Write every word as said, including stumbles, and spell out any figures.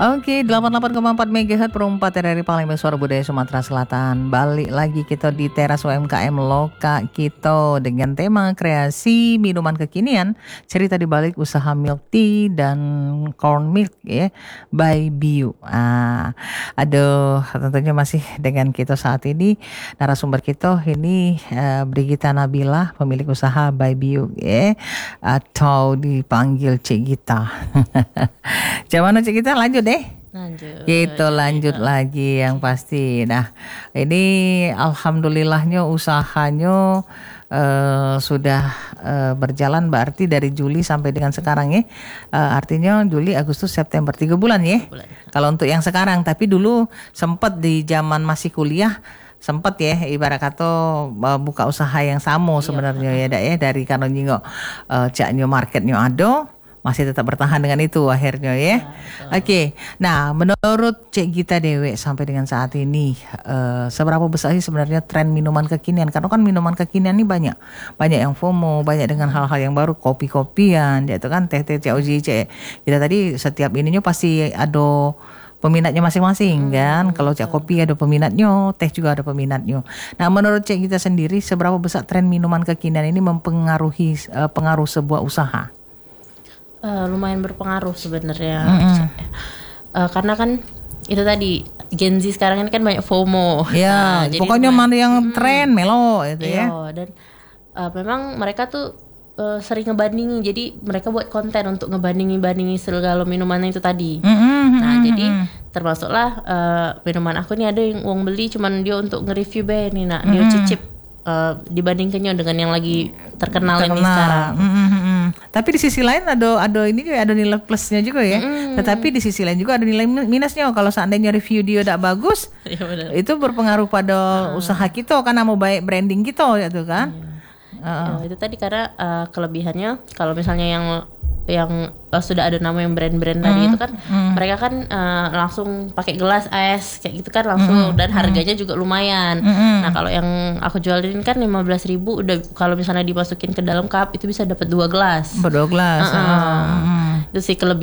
Oke, delapan puluh delapan koma empat megahertz perempat dari Palembang, Suara Budaya Sumatera Selatan. Balik lagi kita di teras U M K M Loka Kito dengan tema kreasi minuman kekinian, cerita di balik usaha milk tea dan corn milk ya, by Biu. Ah, aduh, tentunya masih dengan kita saat ini narasumber kita ini uh, Brigita Nabila, pemilik usaha by Biu ya, atau dipanggil Cik Gita. Gimana Cik Gita, lanjut deh. Lanjut. Gitu lanjut ya. Lagi yang pasti. Nah, ini alhamdulillahnya usahanya uh, sudah uh, berjalan berarti dari Juli sampai dengan sekarang ya. Uh, artinya Juli, Agustus, September, tiga bulan ya. Bulan. Kalau untuk yang sekarang, tapi dulu sempat di zaman masih kuliah sempat ya ibarat kata uh, buka usaha yang sama sebenarnya iya. ya dak ya dari karena nyingo uh, caknya marketnya ada, masih tetap bertahan dengan itu akhirnya ya. ya Oke, okay. Nah menurut Cik Gita Dewe sampai dengan saat ini uh, seberapa besar sih sebenarnya tren minuman kekinian? Karena kan minuman kekinian ini banyak, banyak yang FOMO, banyak dengan hal-hal yang baru, kopi-kopian, yaitu kan teh-teh, C O J, C. Kita tadi setiap ininya pasti ada peminatnya masing-masing kan. Hmm, Kalau cak kopi ada peminatnya, teh juga ada peminatnya. Nah menurut Cik Gita sendiri seberapa besar tren minuman kekinian ini mempengaruhi uh, pengaruh sebuah usaha? Uh, lumayan berpengaruh sebenarnya, mm-hmm. uh, karena kan itu tadi Gen Z sekarang ini kan banyak FOMO. Ya, nah, pokoknya mana yang hmm, tren melo itu ya. Dan uh, memang mereka tuh uh, sering ngebandingin, jadi mereka buat konten untuk ngebandingin-bandingin segala minuman itu tadi. Mm-hmm. Nah jadi termasuklah uh, minuman aku nih ada yang uang beli cuman dia untuk nge-review band nih, nah mm-hmm. dia cicip uh, dibandingkannya dengan yang lagi terkenal, terkenal. Ini sekarang. Mm-hmm. Tapi di sisi lain ada ada ini juga ada nilai plusnya juga ya. Mm. Tetapi di sisi lain juga ada nilai minusnya. Kalau seandainya review dia tidak bagus, ya itu berpengaruh pada uh. usaha kita kan, mau baik branding kita gitu kan. Yeah. Uh. Ya, itu tadi karena uh, kelebihannya kalau misalnya yang yang uh, sudah ada nama yang brand-brand mm. tadi itu kan mm. mereka kan uh, langsung pakai gelas es kayak gitu kan langsung mm. dan harganya mm. juga lumayan. Mm. Nah kalau yang aku jualin kan lima belas ribu udah, kalau misalnya dimasukin ke dalam cup itu bisa dapat dua gelas. Berdua gelas. Uh-uh. Uh. Itu sih kelebihan